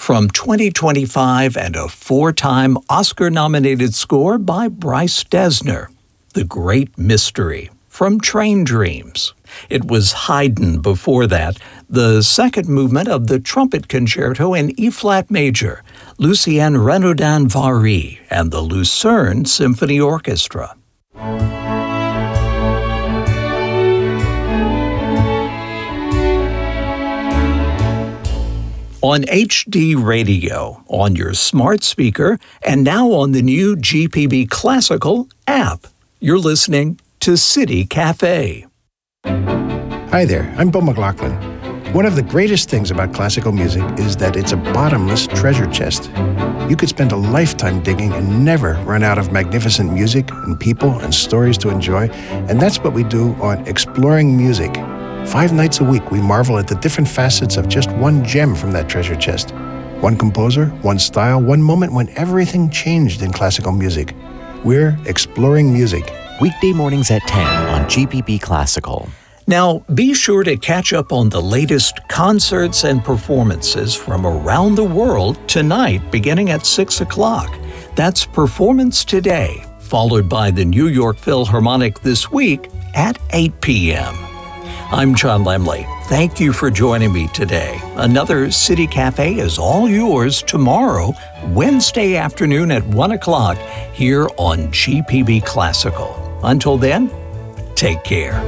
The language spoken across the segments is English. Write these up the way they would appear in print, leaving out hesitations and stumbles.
from 2025 and a 4-time Oscar-nominated score by Bryce Dessner, The Great Mystery, from Train Dreams. It was Haydn before that, the second movement of the Trumpet Concerto in E-flat major, Lucien Renaudin-Vary and the Lucerne Symphony Orchestra. On HD Radio, on your smart speaker, and now on the new GPB Classical app. You're listening to City Cafe. Hi there, I'm Bill McLaughlin. One of the greatest things about classical music is that it's a bottomless treasure chest. You could spend a lifetime digging and never run out of magnificent music and people and stories to enjoy, and that's what we do on Exploring Music. 5 nights a week, we marvel at the different facets of just one gem from that treasure chest. One composer, one style, one moment when everything changed in classical music. We're Exploring Music. Weekday mornings at 10 on GPB Classical. Now, be sure to catch up on the latest concerts and performances from around the world tonight beginning at 6 o'clock. That's Performance Today, followed by the New York Philharmonic this week at 8 p.m. I'm John Lemley. Thank you for joining me today. Another City Cafe is all yours tomorrow, Wednesday afternoon at 1 o'clock here on GPB Classical. Until then, take care.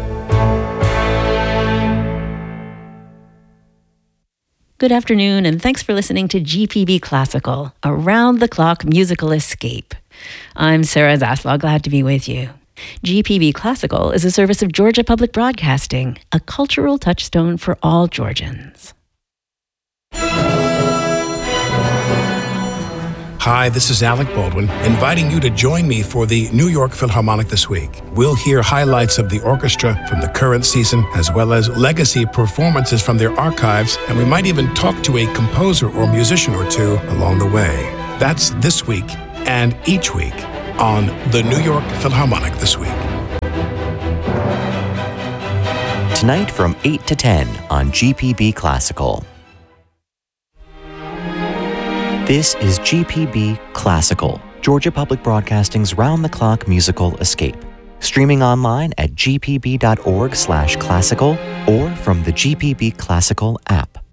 Good afternoon, and thanks for listening to GPB Classical, Around the Clock Musical Escape. I'm Sarah Zaslaw, glad to be with you. GPB Classical is a service of Georgia Public Broadcasting, a cultural touchstone for all Georgians. Hi, this is Alec Baldwin, inviting you to join me for the New York Philharmonic this week. We'll hear highlights of the orchestra from the current season, as well as legacy performances from their archives, and we might even talk to a composer or musician or two along the way. That's this week and each week on the New York Philharmonic this week. Tonight from 8 to 10 on GPB Classical. This is GPB Classical, Georgia Public Broadcasting's round-the-clock musical escape. Streaming online at gpb.org/classical or from the GPB Classical app.